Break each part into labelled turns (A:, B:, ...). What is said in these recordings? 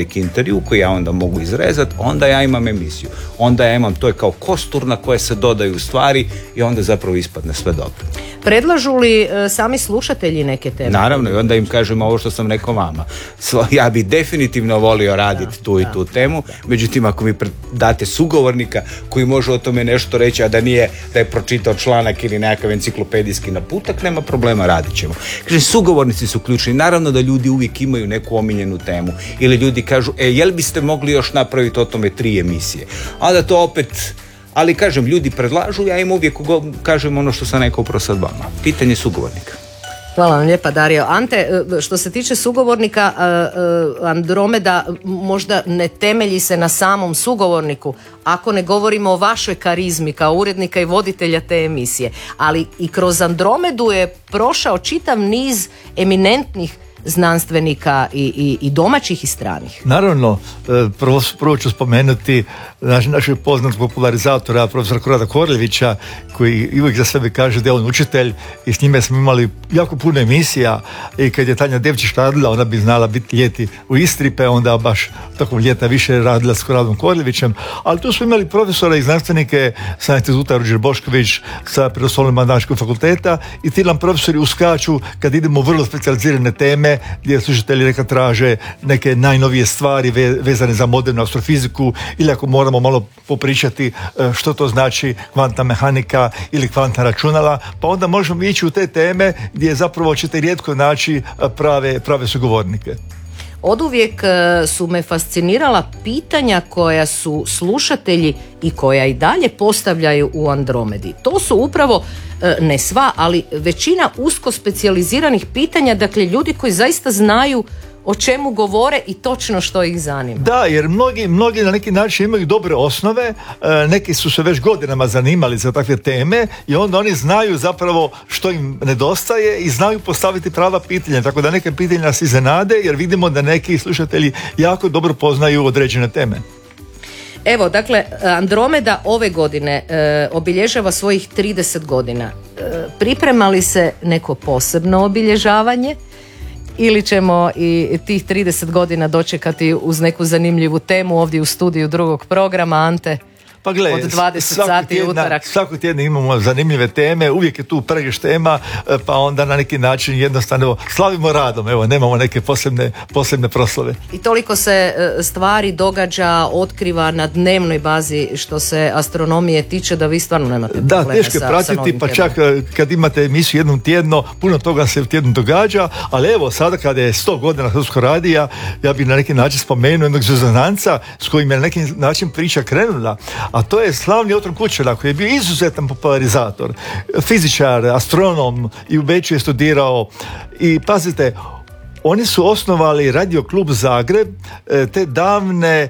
A: veliki intervju koji ja onda mogu izrezati, onda ja imam emisiju. Onda ja imam, to je kao kostur na koje se dodaju stvari i onda zapravo ispadne sve dobro.
B: Predlažu li sami slušatelji neke teme?
A: Naravno, i onda im kažem ovo što sam rekao vama. Ja bi definitivno volio raditi tu i tu temu, međutim ako mi date sugovornika koji može o tome nešto reći, a da nije da je pročitao članak ili nekakav enciklopedijski naputak, nema problema, radit ćemo. Kažem, sugovornici su ključni. Naravno da ljudi uvijek imaju neku omiljenu temu. Ili ljudi kažu, jel biste mogli još napraviti o tome 3 emisije? A da to opet... Ali kažem, ljudi predlažu, ja im uvijek kažem ono što sam rekao upravo sad vama. Pitanje sugovornika.
B: Hvala vam lijepa, Dario. Ante, što se tiče sugovornika, Andromeda možda ne temelji se na samom sugovorniku, ako ne govorimo o vašoj karizmi kao urednika i voditelja te emisije, ali i kroz Andromedu je prošao čitav niz eminentnih znanstvenika i domaćih i stranih.
C: Naravno, prvo ću spomenuti našeg poznatog popularizatora, profesora Korada Korljevića, koji uvijek za sebe kaže da je on učitelj i s njime smo imali jako puno emisija i kad je Tanja Devčić radila, ona bi znala biti ljeti u Istri, pa onda baš tokom ljeta više radila s Koradom Korljevićem, ali tu smo imali profesora i znanstvenike sa instituta Ruđer Bošković, sa Prirodoslovnog matematičkog fakulteta i ti nam profesori uskaču kad idemo u vrlo specijalizirane teme gdje slušatelji neka traže neke najnovije stvari vezane za modernu astrofiziku ili ako moramo malo popričati što to znači kvantna mehanika ili kvantna računala, pa onda možemo ići u te teme gdje zapravo ćete rijetko naći prave sugovornike.
B: Oduvijek su me fascinirala pitanja koja su slušatelji i koja i dalje postavljaju u Andromedi. To su upravo, ne sva, ali većina usko specijaliziranih pitanja, dakle ljudi koji zaista znaju o čemu govore i točno što ih zanima. Da,
C: jer mnogi na neki način imaju dobre osnove, neki su se već godinama zanimali za takve teme i onda oni znaju zapravo što im nedostaje i znaju postaviti prava pitanja, tako da neke pitanja nas iznenade jer vidimo da neki slušatelji jako dobro poznaju određene teme.
B: Evo, dakle, Andromeda ove godine obilježava svojih 30 godina. Priprema li se neko posebno obilježavanje? Ili ćemo i tih 30 godina dočekati uz neku zanimljivu temu ovdje u studiju drugog programa, Ante?
C: Pa gle,
B: od 20 sati utorak.
C: Svakog tjedna imamo zanimljive teme, uvijek je tu pregršt tema, pa onda na neki način jednostavno slavimo radom, evo, nemamo neke posebne proslave.
B: I toliko se stvari događa, otkriva na dnevnoj bazi što se astronomije tiče da vi stvarno nemate problema.
C: Da, teško je pratiti, pa čak kad imate emisiju jednom tjedno, puno toga se u tjednu događa, ali evo sada kada je 100 godina Hrvatskog radija, ja bih na neki način spomenuo jednog rezonanca s kojim je na neki način priča krenula, a to je slavni Oton Kučera koji je bio izuzetan popularizator, fizičar, astronom i u Beču je studirao i pazite, oni su osnovali Radio klub Zagreb te davne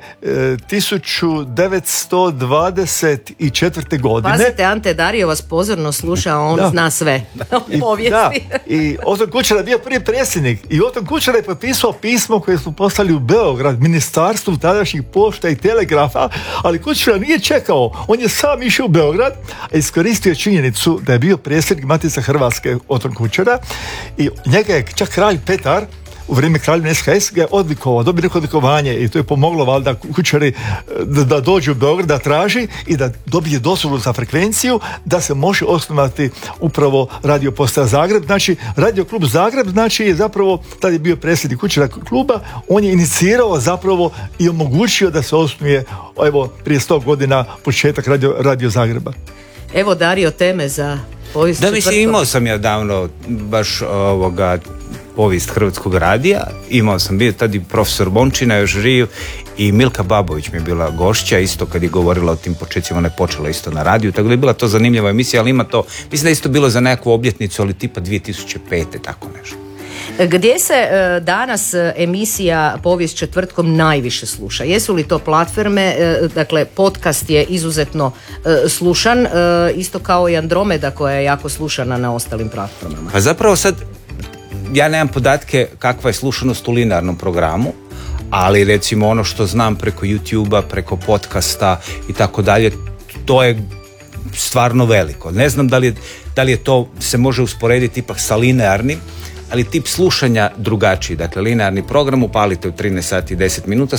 C: 1924. godine.
B: Pazite, Ante, Dario vas pozorno sluša, on zna sve o povijesti.
C: I Oton Kučera je bio prvi predsjednik i Oton Kučera je potpisao pismo koje su poslali u Beograd, ministarstvu tadašnjih pošta i telegrafa, ali Kučera nije čekao, on je sam išao u Beograd, a iskoristio činjenicu da je bio predsjednik Matice Hrvatske Oton Kučera i njega je čak kralj Petar u vrijeme kraljevine SHS ga je odlikovao, dobio neko odlikovanje i to je pomoglo valjda Kučeri da dođe u Beograd, da traži i da dobije dozvolu za frekvenciju da se može osnovati upravo Radio postaja Zagreb. Znači, Radio klub Zagreb, znači je zapravo, tada je bio predsjednik Kučera kluba, on je inicirao zapravo i omogućio da se osnuje, evo, prije 100 godina početak Radio Zagreba.
B: Evo, Dario, teme za povijest.
A: Da, mislim, imao sam ja davno baš povijest Hrvatskog radija, imao sam bio tad i profesor Bončina još živ i Milka Babović mi je bila gošća isto kad je govorila o tim početcima, ona je počela isto na radiju, tako da je bila to zanimljiva emisija, ali ima to, mislim da je isto bilo za nekakvu obljetnicu, ali tipa 2005. tako nešto.
B: Gdje se danas emisija Povijest četvrtkom najviše sluša? Jesu li to platforme? Dakle, podcast je izuzetno slušan, isto kao i Andromeda koja je jako slušana na ostalim platformama.
A: Pa zapravo sad ja nemam podatke kakva je slušanost u linearnom programu, ali recimo ono što znam preko YouTube-a, preko podcasta i tako dalje, to je stvarno veliko. Ne znam da li je to se može usporediti ipak sa linearnim, ali tip slušanja drugačiji. Dakle, linearni program upalite u 13 sati i 10 minuta,